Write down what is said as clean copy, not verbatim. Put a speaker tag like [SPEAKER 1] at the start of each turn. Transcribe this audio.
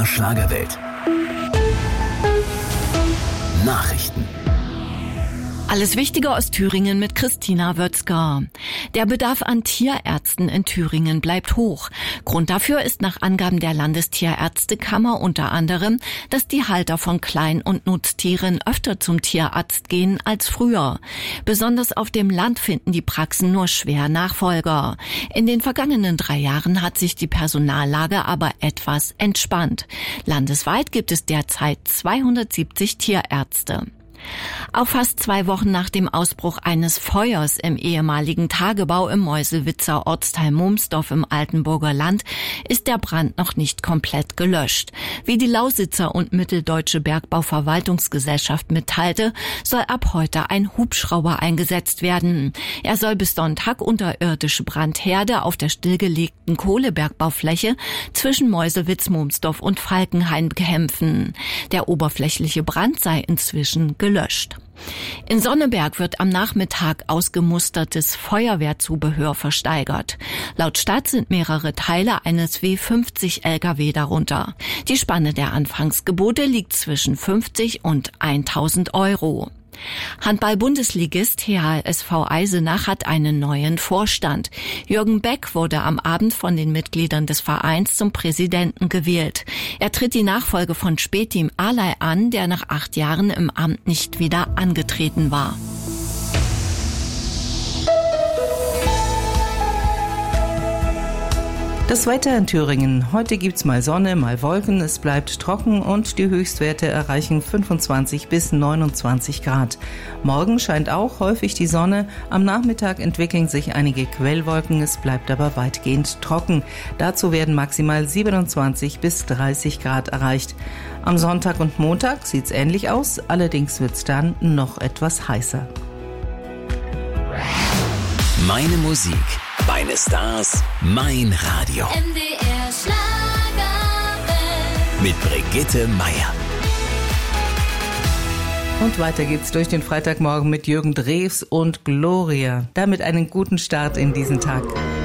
[SPEAKER 1] Schlagerwelt. Nachrichten.
[SPEAKER 2] Alles Wichtige aus Thüringen mit Christina Wötzger. Der Bedarf an Tierärzten in Thüringen bleibt hoch. Grund dafür ist nach Angaben der Landestierärztekammer unter anderem, dass die Halter von Klein- und Nutztieren öfter zum Tierarzt gehen als früher. Besonders auf dem Land finden die Praxen nur schwer Nachfolger. In den vergangenen 3 Jahren hat sich die Personallage aber etwas entspannt. Landesweit gibt es derzeit 270 Tierärzte. Auch fast 2 Wochen nach dem Ausbruch eines Feuers im ehemaligen Tagebau im Meuselwitzer Ortsteil Mumsdorf im Altenburger Land ist der Brand noch nicht komplett gelöscht. Wie die Lausitzer und Mitteldeutsche Bergbauverwaltungsgesellschaft mitteilte, soll ab heute ein Hubschrauber eingesetzt werden. Er soll bis Sonntag unterirdische Brandherde auf der stillgelegten Kohlebergbaufläche zwischen Meuselwitz, Mumsdorf und Falkenhain bekämpfen. Der oberflächliche Brand sei inzwischen gelöscht. In Sonneberg wird am Nachmittag ausgemustertes Feuerwehrzubehör versteigert. Laut Stadt sind mehrere Teile eines W50 LKW darunter. Die Spanne der Anfangsgebote liegt zwischen 50 und 1.000 Euro. Handball-Bundesligist HHSV Eisenach hat einen neuen Vorstand. Jürgen Beck wurde am Abend von den Mitgliedern des Vereins zum Präsidenten gewählt. Er tritt die Nachfolge von Spätim Alay an, der nach 8 Jahren im Amt nicht wieder angetreten war.
[SPEAKER 3] Das Wetter in Thüringen. Heute gibt's mal Sonne, mal Wolken. Es bleibt trocken und die Höchstwerte erreichen 25 bis 29 Grad. Morgen scheint auch häufig die Sonne. Am Nachmittag entwickeln sich einige Quellwolken. Es bleibt aber weitgehend trocken. Dazu werden maximal 27 bis 30 Grad erreicht. Am Sonntag und Montag sieht's ähnlich aus. Allerdings wird's dann noch etwas heißer.
[SPEAKER 1] Meine Musik. Meine Stars, mein Radio.
[SPEAKER 4] MDR Schlagerwelt.
[SPEAKER 1] Mit Brigitte Meier.
[SPEAKER 3] Und weiter geht's durch den Freitagmorgen mit Jürgen Drews und Gloria. Damit einen guten Start in diesen Tag.